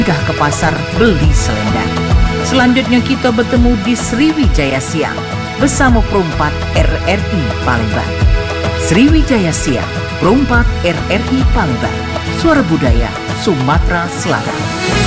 singgah ke pasar beli selendang. Selanjutnya kita bertemu di Sriwijaya Siang bersama Perompak RRI Palembang. Sriwijaya Siang, Perompak RRI Palembang, suara budaya Sumatera Selatan.